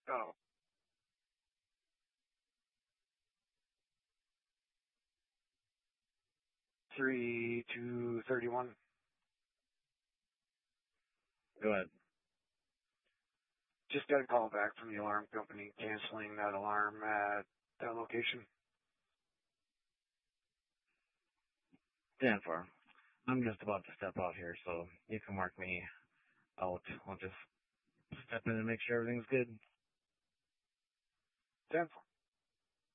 Oh, 3231. Go ahead. Just got a call back from the alarm company canceling that alarm at that location. Danfor, I'm just about to step out here, so you can mark me out. I'll just step in and make sure everything's good. 10-4.